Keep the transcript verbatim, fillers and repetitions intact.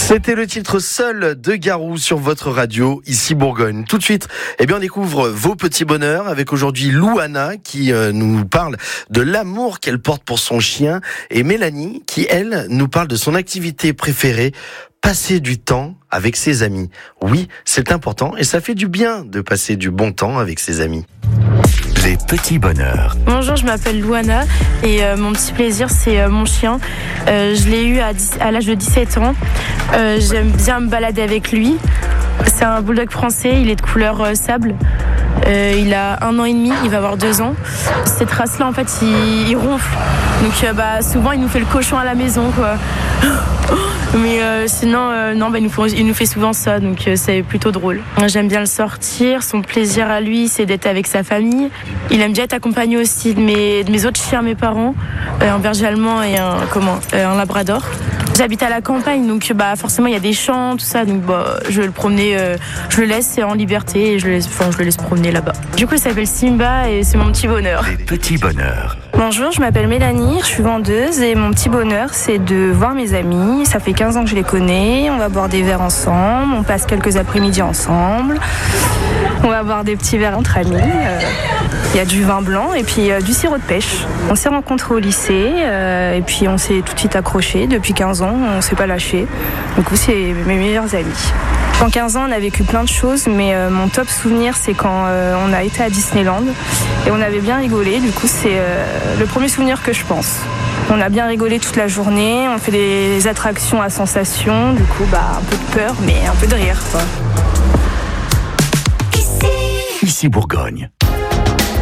C'était le titre Seul de Garou sur votre radio, ici Bourgogne. Tout de suite, eh bien, on découvre vos petits bonheurs avec aujourd'hui Louana qui euh, nous parle de l'amour qu'elle porte pour son chien et Mélanie qui, elle, nous parle de son activité préférée, passer du temps avec ses amis. Oui, c'est important et ça fait du bien de passer du bon temps avec ses amis. Les petits bonheurs. Bonjour, je m'appelle Louana et euh, mon petit plaisir c'est euh, mon chien. Euh, je l'ai eu à, dix, à l'âge de dix-sept ans. Euh, j'aime bien me balader avec lui. C'est un bulldog français, il est de couleur euh, sable. Euh, il a un an et demi, il va avoir deux ans. Cette race-là, en fait, il, il ronfle. Donc, euh, bah, souvent, il nous fait le cochon à la maison, quoi. Mais euh, sinon, euh, non, bah, il, nous fait, il nous fait souvent ça, donc euh, c'est plutôt drôle. J'aime bien le sortir. Son plaisir à lui, c'est d'être avec sa famille. Il aime bien être accompagné aussi de mes, de mes autres chiens, mes parents, euh, un berger allemand et un, comment, euh, un labrador. J'habite à la campagne, donc bah, forcément il y a des champs, tout ça, donc bah, je vais le promener, euh, je le laisse en liberté et je le laisse, enfin, je le laisse promener là-bas. Du coup, il s'appelle Simba et c'est mon petit bonheur. Les petits bonheurs. Bonjour, je m'appelle Mélanie, je suis vendeuse et mon petit bonheur c'est de voir mes amis. Ça fait quinze ans que je les connais, on va boire des verres ensemble, on passe quelques après-midi ensemble, on va boire des petits verres entre amis. Euh, il y a du vin blanc et puis euh, du sirop de pêche. On s'est rencontrés au lycée euh, et puis on s'est tout de suite accrochés. Depuis quinze ans, on ne s'est pas lâché. Du coup, c'est mes meilleurs amis. En quinze ans, on a vécu plein de choses, mais euh, mon top souvenir, c'est quand euh, on a été à Disneyland et on avait bien rigolé. Du coup, c'est euh, le premier souvenir que je pense. On a bien rigolé toute la journée, on fait des attractions à sensations, du coup, bah, un peu de peur, mais un peu de rire, quoi. Ici Bourgogne.